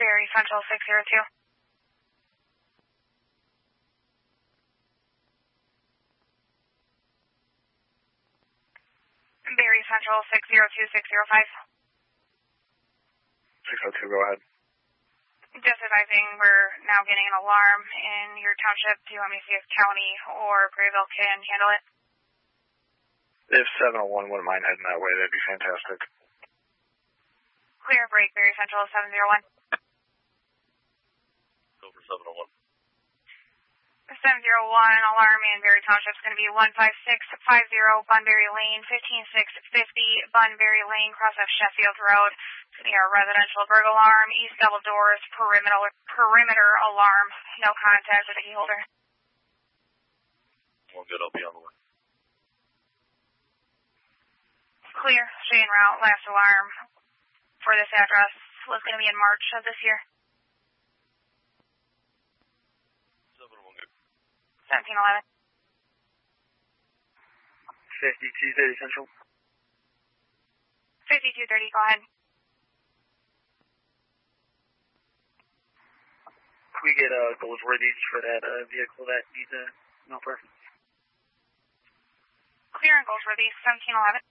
Barry Central 602. Barry Central 602-605. 602, go ahead. Just advising, we're now getting an alarm in your township. Do you want me to see if county or Prairieville can handle it? If 701 wouldn't mind heading that way, that'd be fantastic. Clear break, Barry Central 701. Over 701. 701, alarm in Barry Township is going to be 15650 Bunbury Lane, 15650 Bunbury Lane, cross of Sheffield Road. It's going to be a residential burglar alarm, east double doors, perimeter alarm, no contact with the key holder. Well, good, I'll be on the way. Clear, stay en route, last alarm for this address was going to be in March of this year. 1711. 5230 Central. 5230, go ahead. Can we get Goldsworthy's for that vehicle that needs a no preference? Clear and Goldsworthy, 1711.